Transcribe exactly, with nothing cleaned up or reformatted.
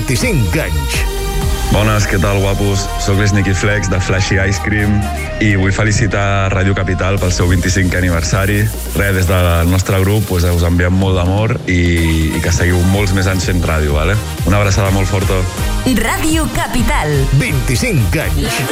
vint-i-cinc anys. Bones, què tal, guapos? Soc l'Sneaky Flex de Flashy Ice Cream i vull felicitar Ràdio Capital pel seu vint-i-cinquè aniversari. Res, des del nostre grup pues, us enviem molt d'amor i, i que seguiu molts més anys fent ràdio, vale? Una abraçada molt forta. Ràdio Capital. vint-i-cinc anys.